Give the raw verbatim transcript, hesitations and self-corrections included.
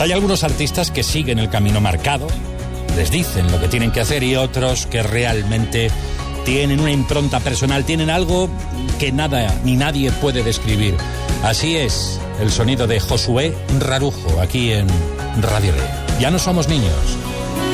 Hay algunos artistas que siguen el camino marcado, les dicen lo que tienen que hacer, y otros que realmente tienen una impronta personal, tienen algo que nada ni nadie puede describir. Así es el sonido de Josué Rarujo aquí en Radio Lé. Ya no somos niños.